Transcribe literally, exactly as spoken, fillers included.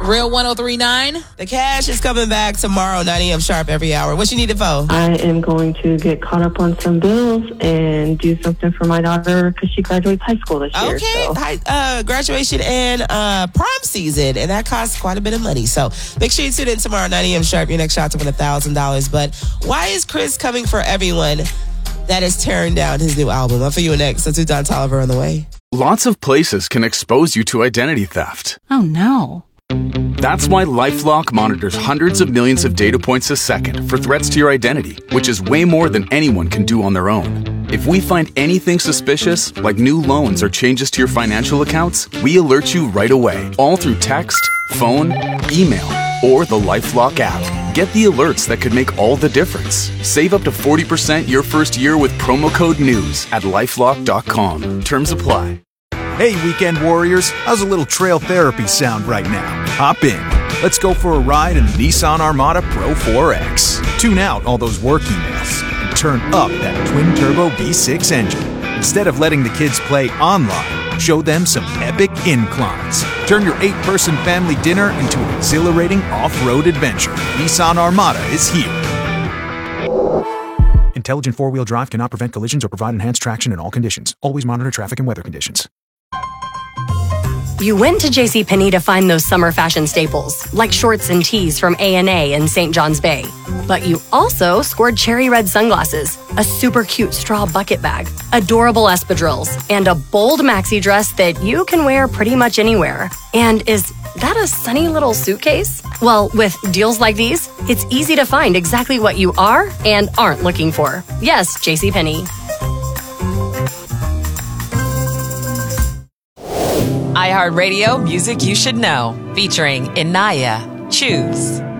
Real one oh three point nine. The Cash is coming back tomorrow, nine a.m. sharp every hour. What you need it for? I am going to get caught up on some bills and do something for my daughter because she graduates high school this year. Okay, so. High, uh, graduation and uh, prom season, and that costs quite a bit of money. So make sure you tune in tomorrow, nine a.m. sharp. Your next shot to win one thousand dollars. But why is Chris coming for everyone that is tearing down his new album? I'll for you next. So to Don Tolliver on the way. Lots of places can expose you to identity theft. Oh, no. That's why LifeLock monitors hundreds of millions of data points a second for threats to your identity, which is way more than anyone can do on their own. If we find anything suspicious, like new loans or changes to your financial accounts, we alert you right away, all through text, phone, email, or the LifeLock app. Get the alerts that could make all the difference. Save up to forty percent your first year with promo code NEWS at lifelock dot com. Terms apply. Hey, weekend warriors, how's a little trail therapy sound right now? Hop in. Let's go for a ride in the Nissan Armada Pro four X. Tune out all those work emails and turn up that twin-turbo V six engine. Instead of letting the kids play online, show them some epic inclines. Turn your eight-person family dinner into an exhilarating off-road adventure. Nissan Armada is here. Intelligent four-wheel drive cannot prevent collisions or provide enhanced traction in all conditions. Always monitor traffic and weather conditions. You went to JCPenney to find those summer fashion staples, like shorts and tees from A and A in Saint John's Bay. But you also scored cherry red sunglasses, a super cute straw bucket bag, adorable espadrilles, and a bold maxi dress that you can wear pretty much anywhere. And is that a sunny little suitcase? Well, with deals like these, it's easy to find exactly what you are and aren't looking for. Yes, JCPenney. iHeartRadio Music You Should Know, featuring Inaya. Choose.